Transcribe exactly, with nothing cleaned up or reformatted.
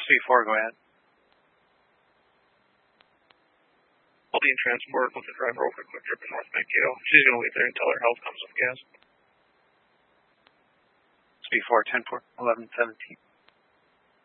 Speed four, go ahead. Holding transport with the driver over quick trip in North Mankato. She's going to wait there until her health comes with gas. Speed four, ten four, eleven seventeen.